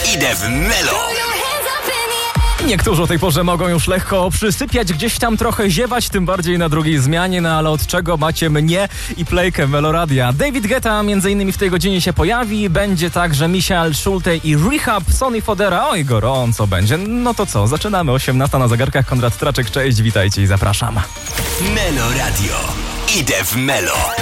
Idę w Melo. Niektórzy o tej porze mogą już lekko przysypiać, gdzieś tam trochę ziewać, tym bardziej na drugiej zmianie, no ale od czego macie mnie i playkę Meloradia? David Guetta m.in. w tej godzinie się pojawi, będzie także Michael Schulte i Rehab, Sonny Fodera, oj gorąco będzie. No to co, zaczynamy, 18 na zegarkach, Konrad Traczek, cześć, witajcie i zapraszam. Meloradio. Idę w Melo.